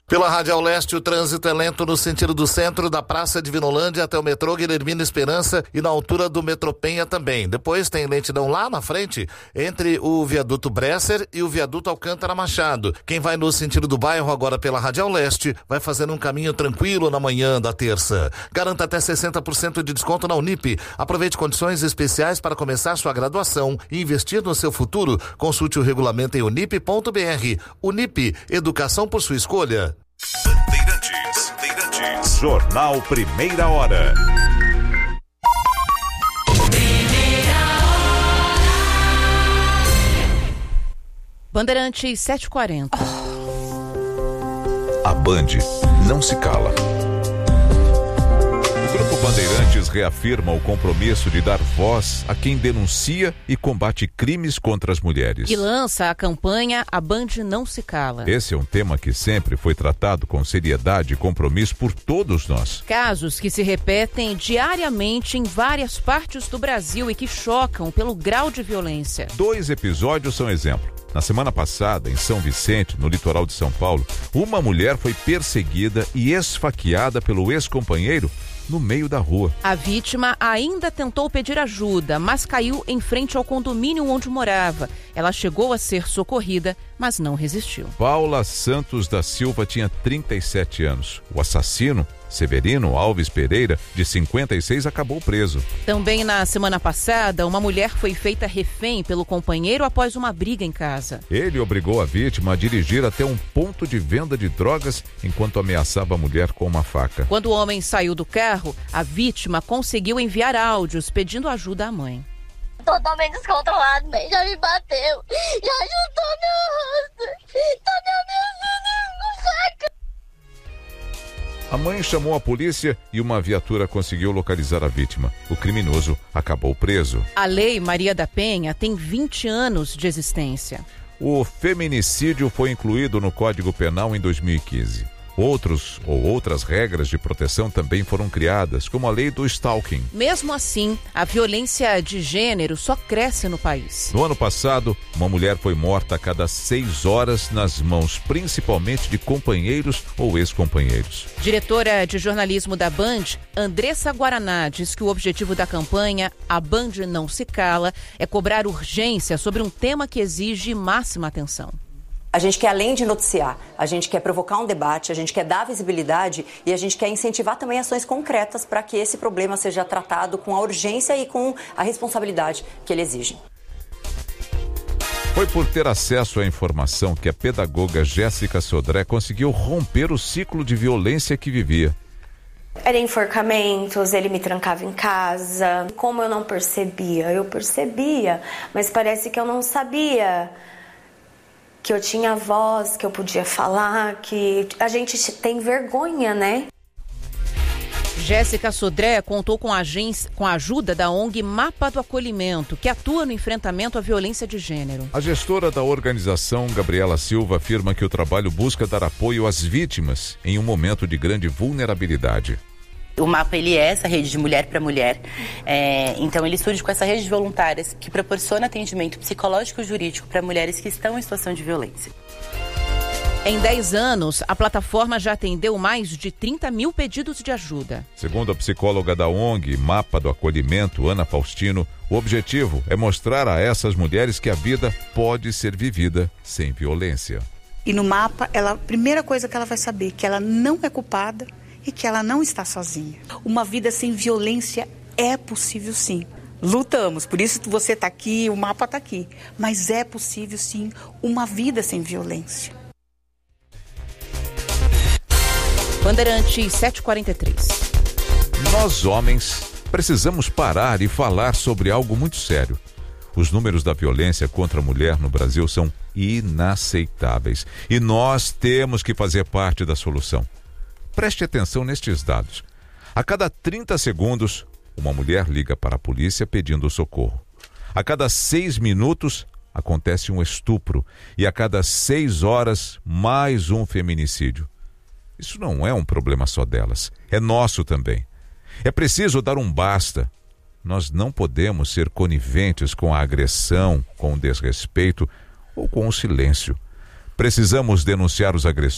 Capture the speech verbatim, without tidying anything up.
Pela Radial Leste, o trânsito é lento no sentido do centro, da Praça de Vinolândia até o metrô Guilhermina Esperança e na altura do metrô Penha também. Depois tem lentidão lá na frente, entre o viaduto Bresser e o viaduto Alcântara Machado. Quem vai no sentido do bairro agora pela Radial Leste vai fazendo um caminho tranquilo na manhã da terça. Garanta até sessenta por cento de desconto na Unip. Aproveite condições especiais para começar sua graduação e investir no seu futuro. Consulte o regulamento em unip ponto br. Unip, educação por sua escolha. Bandeirantes, Bandeirantes. Jornal Primeira Hora. Bandeirantes sete e quarenta. A Band não se cala. O Grupo Bandeirantes reafirma o compromisso de dar voz a quem denuncia e combate crimes contra as mulheres. E lança a campanha A Band Não Se Cala. Esse é um tema que sempre foi tratado com seriedade e compromisso por todos nós. Casos que se repetem diariamente em várias partes do Brasil e que chocam pelo grau de violência. Dois episódios são exemplo. Na semana passada, em São Vicente, no litoral de São Paulo, uma mulher foi perseguida e esfaqueada pelo ex-companheiro no meio da rua. A vítima ainda tentou pedir ajuda, mas caiu em frente ao condomínio onde morava. Ela chegou a ser socorrida, mas não resistiu. Paula Santos da Silva tinha trinta e sete anos. O assassino, Severino Alves Pereira, de cinquenta e seis, acabou preso. Também na semana passada, uma mulher foi feita refém pelo companheiro após uma briga em casa. Ele obrigou a vítima a dirigir até um ponto de venda de drogas enquanto ameaçava a mulher com uma faca. Quando o homem saiu do carro, a vítima conseguiu enviar áudios pedindo ajuda à mãe. Totalmente descontrolado, bem, já me bateu, já juntou meu rosto, tá me ameaçando com faca. A mãe chamou a polícia e uma viatura conseguiu localizar a vítima. O criminoso acabou preso. A Lei Maria da Penha tem vinte anos de existência. O feminicídio foi incluído no Código Penal em dois mil e quinze. Outros ou outras regras de proteção também foram criadas, como a lei do stalking. Mesmo assim, a violência de gênero só cresce no país. No ano passado, uma mulher foi morta a cada seis horas nas mãos, principalmente de companheiros ou ex-companheiros. Diretora de jornalismo da Band, Andressa Guaraná, diz que o objetivo da campanha A Band Não Se Cala é cobrar urgência sobre um tema que exige máxima atenção. A gente quer, além de noticiar, a gente quer provocar um debate, a gente quer dar visibilidade e a gente quer incentivar também ações concretas para que esse problema seja tratado com a urgência e com a responsabilidade que ele exige. Foi por ter acesso à informação que a pedagoga Jéssica Sodré conseguiu romper o ciclo de violência que vivia. Era enforcamentos, ele me trancava em casa. Como eu não percebia? Eu percebia, mas parece que eu não sabia que eu tinha voz, que eu podia falar, que a gente tem vergonha, né? Jéssica Sodré contou com a, agência, com a ajuda da O N G Mapa do Acolhimento, que atua no enfrentamento à violência de gênero. A gestora da organização, Gabriela Silva, afirma que o trabalho busca dar apoio às vítimas em um momento de grande vulnerabilidade. O Mapa, ele é essa rede de mulher para mulher, é, então ele surge com essa rede de voluntárias que proporciona atendimento psicológico e jurídico para mulheres que estão em situação de violência. Em dez anos, a plataforma já atendeu mais de trinta mil pedidos de ajuda. Segundo a psicóloga da O N G Mapa do Acolhimento, Ana Faustino, o objetivo é mostrar a essas mulheres que a vida pode ser vivida sem violência. E no Mapa, ela, a primeira coisa que ela vai saber é que ela não é culpada e que ela não está sozinha. Uma vida sem violência é possível, sim. Lutamos, por isso você está aqui, o Mapa está aqui. Mas é possível, sim, uma vida sem violência. Bandeirantes sete e quarenta e três. Nós, homens, precisamos parar e falar sobre algo muito sério. Os números da violência contra a mulher no Brasil são inaceitáveis. E nós temos que fazer parte da solução. Preste atenção nestes dados. A cada trinta segundos, uma mulher liga para a polícia pedindo socorro. A cada seis minutos, acontece um estupro. E a cada seis horas, mais um feminicídio. Isso não é um problema só delas, é nosso também. É preciso dar um basta. Nós não podemos ser coniventes com a agressão, com o desrespeito ou com o silêncio. Precisamos denunciar os agressores